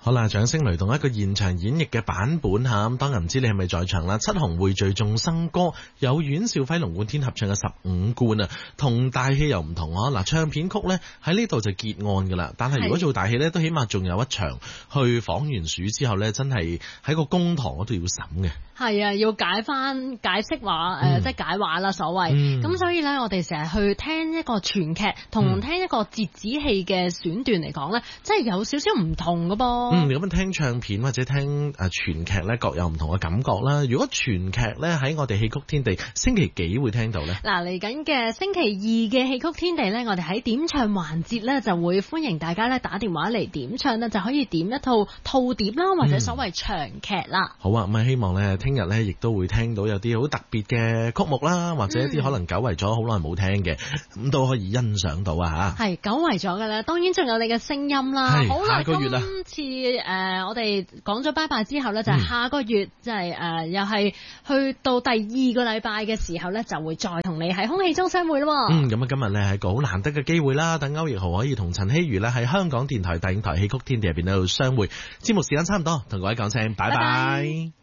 好啦，掌聲雷動一個現場演繹嘅版本嚇，咁當然唔知你係咪在場啦。七雄匯聚眾生歌有阮兆輝、龍貫天合唱嘅15貫啊，同大戲又唔同啊。嗱，唱片曲呢喺呢度就結案㗎啦，但係如果做大戲呢，都起碼仲有一場去訪完暑之後呢，真係喺個公堂嗰度要審嘅。 係啊，要解釋話即係解話啦，所謂。咁所以呢，我哋成日去聽一個全劇同聽一個折子戲嘅選段嚟講呢，真係有少少唔同㗎噃。 咁樣聽唱片或者聽全劇呢，各有唔同嘅感覺啦。如果全劇呢，喺我哋戲曲天地星期幾會聽到呢？ 嗱，嚟緊嘅星期二嘅戲曲天地呢，我哋喺點唱環節呢，就會歡迎大家呢打電話嚟點唱呢，就可以點一套套碟啦，或者所謂長劇啦。 好啊，咁希望呢聽日呢亦都會聽到有啲好特別嘅曲目啦，或者一啲可能久違咗好耐冇聽嘅，咁都可以欣賞到啊嚇。係久違咗㗎啦，當然仲有你嘅聲音啦。好啦，今次我哋講咗拜拜之後呢，就係下個月即係又係去到第2個禮拜嘅時候呢，就會再同你喺空氣中相會咯。 咁啊今日呢係一個好難得嘅機會啦，等歐奕豪可以同陳希如呢喺香港電台第5台戲曲天地入邊喺度相會。節目時間差唔多，同各位講聲拜拜。